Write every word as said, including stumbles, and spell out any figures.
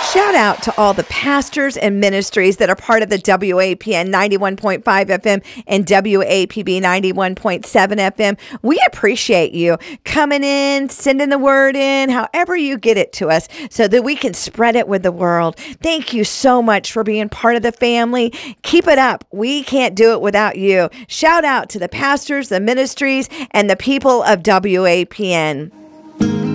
Shout out to all the pastors and ministries that are part of the W A P N ninety-one point five F M and W A P B ninety-one point seven F M. We appreciate you coming in, sending the word in, however you get it to us so that we can spread it with the world. Thank you so much for being part of the family. Keep it up. We can't do it without you. Shout out to the pastors, the ministries, and the people of W A P N.